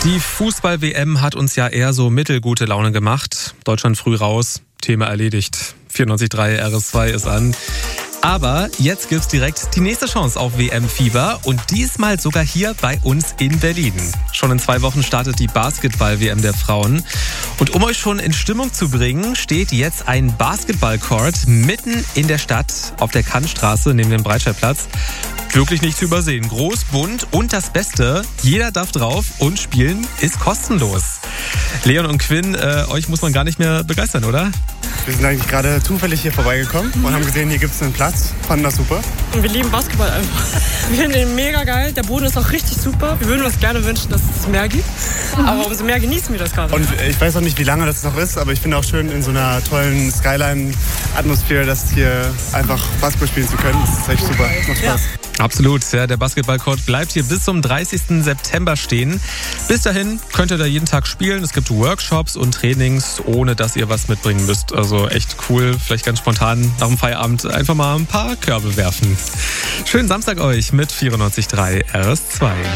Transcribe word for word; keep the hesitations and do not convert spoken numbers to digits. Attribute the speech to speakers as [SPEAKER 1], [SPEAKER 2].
[SPEAKER 1] Die Fußball-W M hat uns ja eher so mittelgute Laune gemacht. Deutschland früh raus, Thema erledigt. vierundneunzig Komma drei R S zwei ist an. Aber jetzt gibt's direkt die nächste Chance auf W M-Fieber und diesmal sogar hier bei uns in Berlin. Schon in zwei Wochen startet die Basketball-W M der Frauen. Und um euch schon in Stimmung zu bringen, steht jetzt ein Basketball-Court mitten in der Stadt auf der Kantstraße neben dem Breitscheidplatz. Wirklich nicht zu übersehen. Groß, bunt und das Beste, jeder darf drauf und spielen ist kostenlos. Leon und Quinn, äh, euch muss man gar nicht mehr begeistern, oder?
[SPEAKER 2] Wir sind eigentlich gerade zufällig hier vorbeigekommen und haben gesehen, hier gibt es einen Platz. Fanden das super.
[SPEAKER 3] Und wir lieben Basketball einfach. Wir finden den mega geil. Der Boden ist auch richtig super. Wir würden uns gerne wünschen, dass es mehr gibt. Aber umso mehr genießen wir das gerade.
[SPEAKER 2] Und ich weiß auch nicht, wie lange das noch ist, aber ich finde auch schön, in so einer tollen Skyline-Atmosphäre, das hier einfach Basketball spielen zu können. Das ist echt super. Macht Spaß.
[SPEAKER 3] Ja.
[SPEAKER 1] Absolut, ja, der Basketballcourt bleibt hier bis zum dreißigsten September stehen. Bis dahin könnt ihr da jeden Tag spielen. Es gibt Workshops und Trainings, ohne dass ihr was mitbringen müsst. Also echt cool, vielleicht ganz spontan nach dem Feierabend einfach mal ein paar Körbe werfen. Schönen Samstag euch mit vierundneunzig Komma drei R S zwei.